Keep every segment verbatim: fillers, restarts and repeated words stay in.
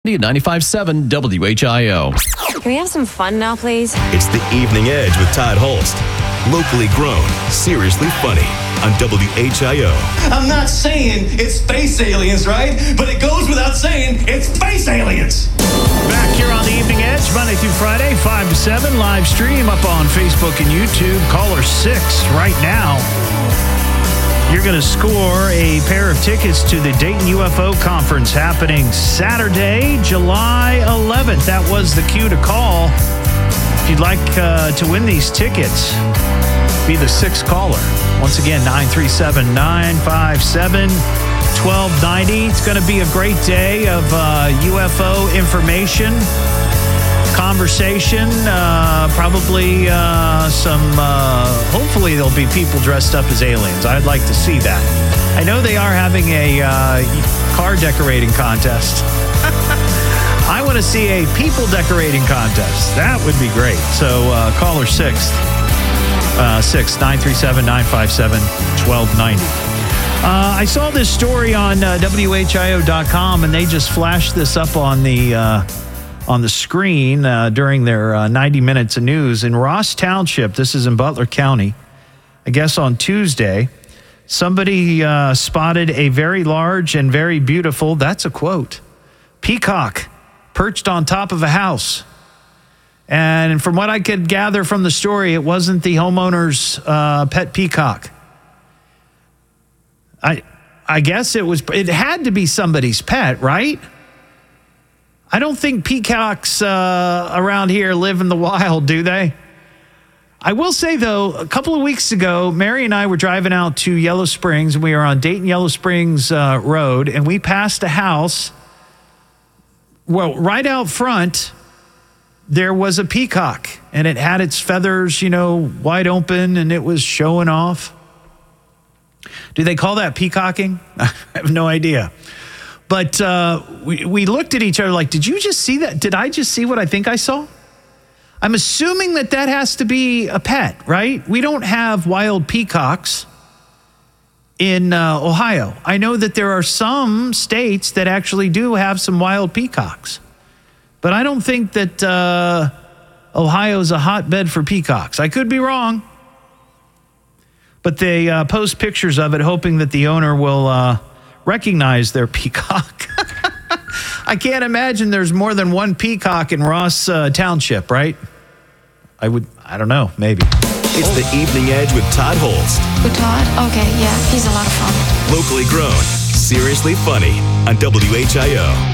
ninety-five point seven W H I O. Can we have some fun now, please? It's The Evening Edge with Todd Holst. Locally grown, seriously funny on W H I O. I'm not saying it's space aliens, right? But it goes without saying it's space aliens. Back here on The Evening Edge, Monday through Friday, five to seven, live stream up on Facebook and YouTube. Caller six right now. You're going to score a pair of tickets to the Dayton U F O Conference happening Saturday, July eleventh. That was the cue to call. If you'd like uh, to win these tickets, be the sixth caller. Once again, nine three seven, nine five seven, one two nine zero. It's going to be a great day of uh, U F O information, conversation, uh, probably uh, some, uh, hopefully there'll be people dressed up as aliens. I'd like to see that. I know they are having a uh, car decorating contest. I want to see a people decorating contest. That would be great. So uh, caller six, uh, six, nine three seven, nine five seven, one two nine zero. Uh, I saw this story on uh, W H I O dot com, and they just flashed this up on the uh, on the screen uh, during their uh, ninety minutes of news. In Ross Township, this is in Butler County, I guess on Tuesday, somebody uh, spotted a very large and very beautiful, that's a quote, peacock perched on top of a house. And from what I could gather from the story, it wasn't the homeowner's uh, pet peacock. I I guess it was, it had to be somebody's pet, right? I don't think peacocks uh, around here live in the wild, do they? I will say, though, a couple of weeks ago, Mary and I were driving out to Yellow Springs, and we were on Dayton Yellow Springs uh, Road, and we passed a house. Well, right out front, there was a peacock, and it had its feathers, you know, wide open, and it was showing off. Do they call that peacocking? I have no idea. But uh, we, we looked at each other like, did you just see that? Did I just see what I think I saw? I'm assuming that that has to be a pet, right? We don't have wild peacocks in uh, Ohio. I know that there are some states that actually do have some wild peacocks. But I don't think that uh, Ohio is a hotbed for peacocks. I could be wrong. But they uh, post pictures of it, hoping that the owner will uh, recognize their peacock. I can't imagine there's more than one peacock in Ross uh, Township, right? I would, I don't know, maybe. It's The Evening Edge with Todd Holst. With Todd? Okay, yeah, he's a lot of fun. Locally grown, seriously funny on W H I O.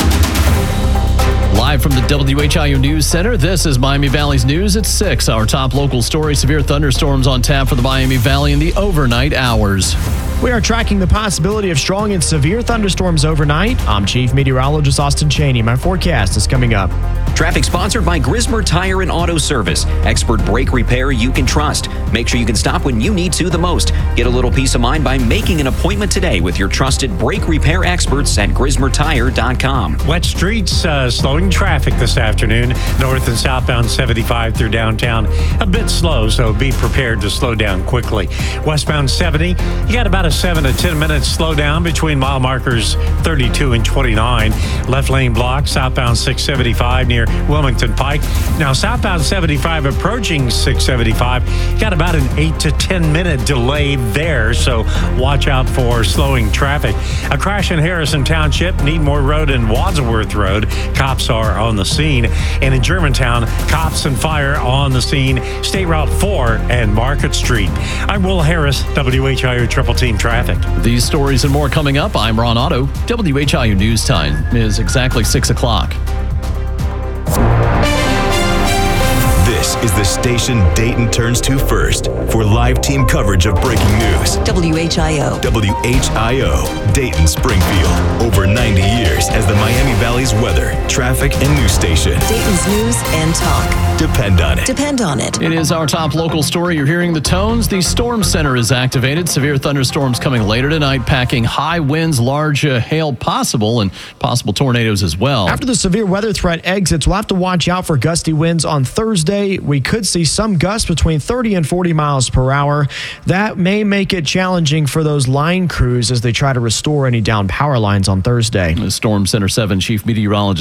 Live from the W H I O News Center, this is Miami Valley's News at six. Our top local story, severe thunderstorms on tap for the Miami Valley in the overnight hours. We are tracking the possibility of strong and severe thunderstorms overnight. I'm Chief Meteorologist Austin Cheney. My forecast is coming up. Traffic sponsored by Grismer Tire and Auto Service. Expert brake repair you can trust. Make sure you can stop when you need to the most. Get a little peace of mind by making an appointment today with your trusted brake repair experts at Grismer Tire dot com. Wet streets, uh, slowing traffic this afternoon. North and southbound seventy-five through downtown. A bit slow, so be prepared to slow down quickly. Westbound seventy, you got about a seven to ten minute slowdown between mile markers thirty-two and twenty-nine. Left lane block, southbound six seventy-five near Wilmington Pike. Now, southbound seventy-five approaching six seventy-five. Got about an eight to ten minute delay there, so watch out for slowing traffic. A crash in Harrison Township, Needmore Road and Wadsworth Road. Cops are on the scene. And in Germantown, cops and fire on the scene. State Route four and Market Street. I'm Will Harris, W H I O Triple Team Traffic. These stories and more coming up. I'm Ron Otto. W H I O News Time is exactly six o'clock. This is the station Dayton turns to first for live team coverage of breaking news. W H I O. W H I O, Dayton Springfield. Over ninety years as the Miami Valley's weather, traffic, and news station. Dayton's news and talk. Depend on it. Depend on it. It is our top local story. You're hearing the tones. The storm center is activated. Severe thunderstorms coming later tonight, packing high winds, large uh, hail possible, and possible tornadoes as well. After the severe weather threat exits, we'll have to watch out for gusty winds on Thursday Conversely, we could see some gusts between thirty and forty miles per hour. That may make it challenging for those line crews as they try to restore any downed power lines on Thursday. The Storm Center seven Chief Meteorologist